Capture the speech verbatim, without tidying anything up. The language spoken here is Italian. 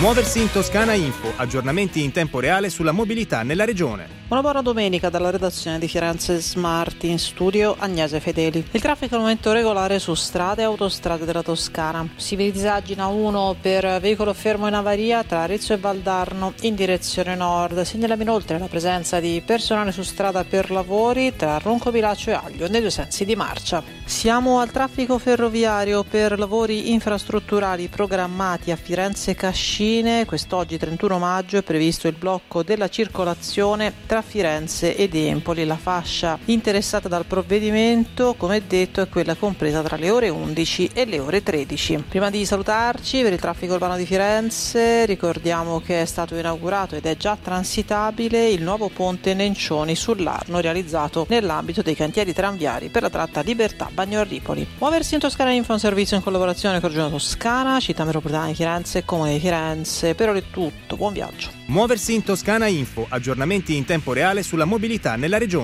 Muoversi in Toscana Info, aggiornamenti in tempo reale sulla mobilità nella regione. Una buona domenica dalla redazione di Firenze Smart, in studio Agnese Fedeli. Il traffico è al momento regolare su strade e autostrade della Toscana. Si disagina uno per veicolo fermo in avaria tra Arezzo e Valdarno in direzione nord. Segnaliamo inoltre la presenza di personale su strada per lavori tra Ronco Bilaccio e Aglio nei due sensi di marcia. Siamo al traffico ferroviario per lavori infrastrutturali programmati a Firenze Cascina. Quest'oggi trentuno maggio è previsto il blocco della circolazione tra Firenze ed Empoli. La fascia interessata dal provvedimento, come detto, è quella compresa tra le ore undici e le ore tredici. Prima di salutarci, per il traffico urbano di Firenze ricordiamo che è stato inaugurato ed è già transitabile il nuovo ponte Nencioni sull'Arno, realizzato nell'ambito dei cantieri tranviari per la tratta Libertà-Bagno-Arripoli. Muoversi in Toscana Info è un servizio in collaborazione con Regione Toscana, Città Metropolitana di Firenze e Comune di Firenze. Per ora è tutto, buon viaggio. Muoversi in Toscana Info, aggiornamenti in tempo reale sulla mobilità nella regione.